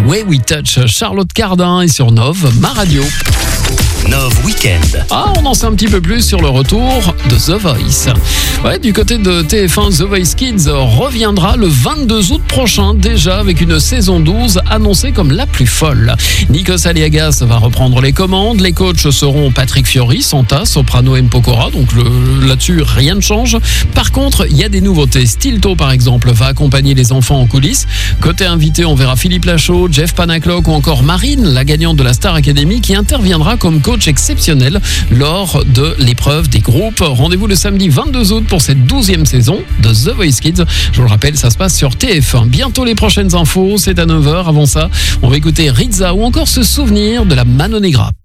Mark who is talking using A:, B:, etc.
A: Way We Touch. Charlotte Cardin est sur Nov, ma radio.
B: Nov Weekend.
A: On en sait un petit peu plus sur le retour de The Voice. Ouais, du côté de TF1, The Voice Kids reviendra le 22 août prochain, déjà avec une saison 12 annoncée comme la plus folle. Nikos Aliagas va reprendre les commandes. Les coachs seront Patrick Fiori, Santa, Soprano et Mpokora. Donc là-dessus, rien ne change. Par contre, il y a des nouveautés. Stilto, par exemple, va accompagner les enfants en coulisses. Côté invité, on verra Philippe Lachaud, Jeff Panaclock ou encore Marine, la gagnante de la Star Academy, qui interviendra comme coach exceptionnel lors de l'épreuve des groupes. Rendez-vous le samedi 22 août pour cette 12e saison de The Voice Kids. Je vous le rappelle, ça se passe sur TF1. Bientôt les prochaines infos, c'est à 9h. Avant ça, on va écouter Rizza ou encore se souvenir de la Mano Negra.